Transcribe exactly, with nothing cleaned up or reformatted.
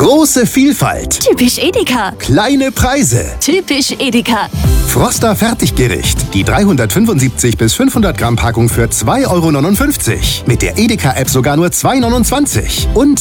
Große Vielfalt. Typisch Edeka. Kleine Preise. Typisch Edeka. Froster Fertiggericht. Die dreihundertfünfundsiebzig bis fünfhundert Gramm Packung für zwei Euro neunundfünfzig. Mit der Edeka-App sogar nur zwei Euro neunundzwanzig. Und